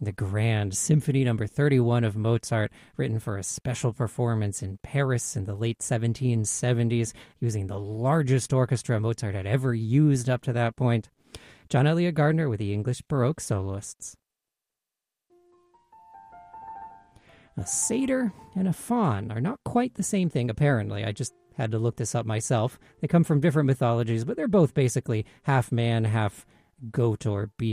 The Grand Symphony Number 31 of Mozart, written for a special performance in Paris in the late 1770s, using the largest orchestra Mozart had ever used up to that point. John Eliot Gardner with the English Baroque soloists. A satyr and a faun are not quite the same thing, apparently. I just had to look this up myself. They come from different mythologies, but they're both basically half man, half goat or beast.